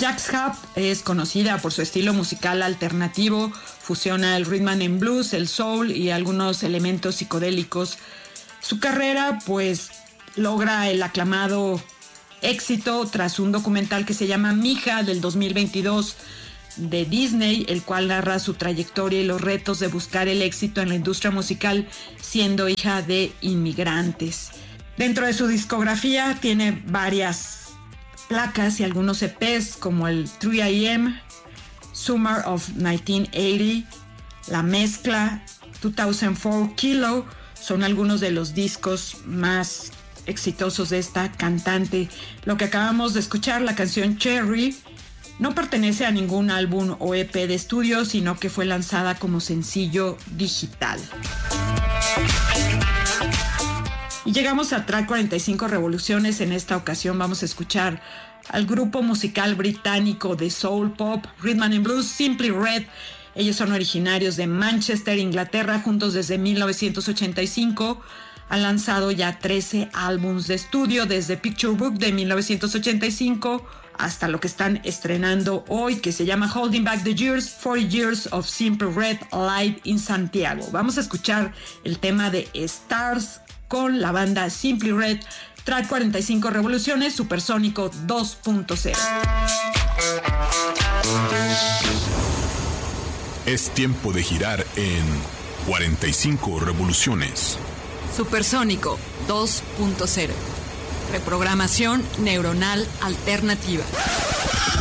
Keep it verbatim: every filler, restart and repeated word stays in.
Jax Hub es conocida por su estilo musical alternativo, fusiona el rhythm and blues, el soul y algunos elementos psicodélicos. Su carrera pues logra el aclamado éxito tras un documental que se llama Mija del dos mil veintidós de Disney, el cual narra su trayectoria y los retos de buscar el éxito en la industria musical siendo hija de inmigrantes. Dentro de su discografía tiene varias placas y algunos E Pes como el tres A M, Summer of nineteen eighty, La Mezcla, dos mil cuatro, Kilo, son algunos de los discos más exitosos de esta cantante. Lo que acabamos de escuchar, la canción Cherry, no pertenece a ningún álbum o E Pe de estudio, sino que fue lanzada como sencillo digital. Y llegamos al track cuarenta y cinco revoluciones. En esta ocasión vamos a escuchar al grupo musical británico de soul pop, rhythm and blues, Simply Red. Ellos son originarios de Manchester, Inglaterra, juntos desde mil novecientos ochenta y cinco. Han lanzado ya trece álbumes de estudio, desde Picture Book de mil novecientos ochenta y cinco hasta lo que están estrenando hoy, que se llama Holding Back the Years, forty years of Simply Red Live in Santiago. Vamos a escuchar el tema de Stars con la banda Simply Red, track cuarenta y cinco revoluciones, Supersónico dos punto cero. Es tiempo de girar en cuarenta y cinco revoluciones. Supersónico dos punto cero. Reprogramación neuronal alternativa.